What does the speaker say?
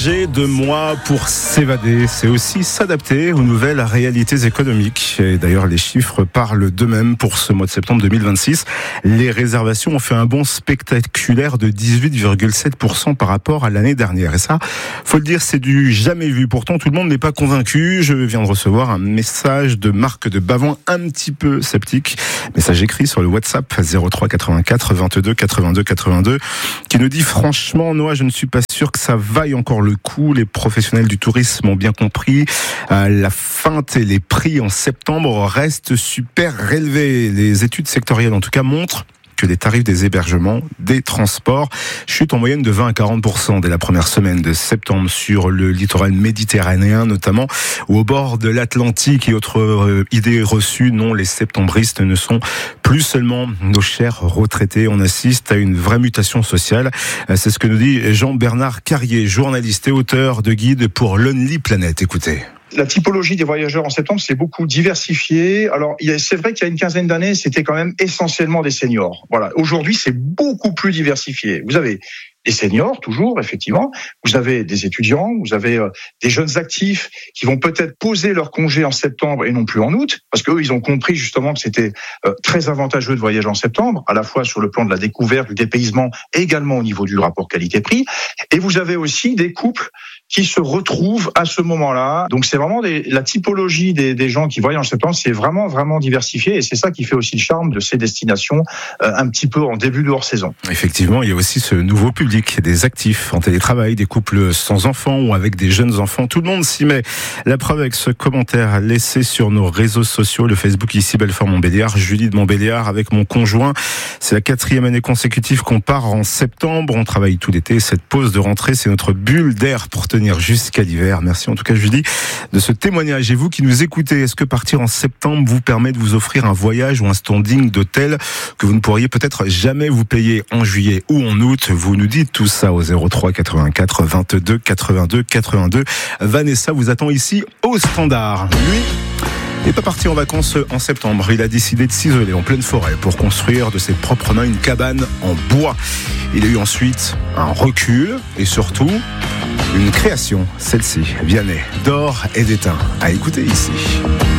changer de mois pour s'évader, c'est aussi s'adapter aux nouvelles réalités économiques. Et d'ailleurs, les chiffres parlent d'eux-mêmes pour ce mois de septembre 2026. Les réservations ont fait un bond spectaculaire de 18,7% par rapport à l'année dernière. Et ça, faut le dire, c'est du jamais vu. Pourtant, tout le monde n'est pas convaincu. Je viens de recevoir un message de Marc de Bavent, un petit peu sceptique. Message écrit sur le WhatsApp 03 84 22 82 82, qui nous dit: franchement, Noah, je ne suis pas sûr que ça vaille encore le coup. Les professionnels du tourisme ont bien compris. La feinte et les prix en septembre restent super élevés. Les études sectorielles, en tout cas, montrent que les tarifs des hébergements, des transports chutent en moyenne de 20 à 40% dès la première semaine de septembre sur le littoral méditerranéen notamment, ou au bord de l'Atlantique. Et autre idée reçue, non, les septembristes ne sont plus seulement nos chers retraités. On assiste à une vraie mutation sociale. C'est ce que nous dit Jean-Bernard Carrier, journaliste et auteur de guide pour Lonely Planet. Écoutez. La typologie des voyageurs en septembre s'est beaucoup diversifiée. Alors, c'est vrai qu'il y a une quinzaine d'années, c'était quand même essentiellement des seniors. Voilà. Aujourd'hui, c'est beaucoup plus diversifié. Vous avez des seniors, toujours, effectivement. Vous avez des étudiants, vous avez des jeunes actifs qui vont peut-être poser leur congé en septembre et non plus en août, parce qu'eux, ils ont compris justement que c'était très avantageux de voyager en septembre, à la fois sur le plan de la découverte, du dépaysement, et également au niveau du rapport qualité-prix. Et vous avez aussi des couples qui se retrouvent à ce moment-là. Donc c'est vraiment la typologie des gens qui voyagent en septembre, c'est vraiment, vraiment diversifié, et c'est ça qui fait aussi le charme de ces destinations un petit peu en début de hors-saison. Effectivement, il y a aussi ce nouveau public, des actifs en télétravail, des couples sans enfants ou avec des jeunes enfants. Tout le monde s'y met. La preuve avec ce commentaire laissé sur nos réseaux sociaux, le Facebook ici Belfort Montbéliard, Julie de Montbéliard avec mon conjoint. C'est la 4e année consécutive qu'on part en septembre. On travaille tout l'été. Cette pause de rentrée, c'est notre bulle d'air pour tenir jusqu'à l'hiver. Merci en tout cas, Julie, de ce témoignage. Et vous qui nous écoutez, est-ce que partir en septembre vous permet de vous offrir un voyage ou un standing d'hôtel que vous ne pourriez peut-être jamais vous payer en juillet ou en août? Vous nous dites tout ça au 03 84 22 82 82. Vanessa vous attend ici au standard. Lui n'est pas parti en vacances en septembre. Il a décidé de s'isoler en pleine forêt pour construire de ses propres mains une cabane en bois. Il a eu ensuite un recul et surtout une création, celle-ci, Vianney, d'or et d'étain. À écouter ici.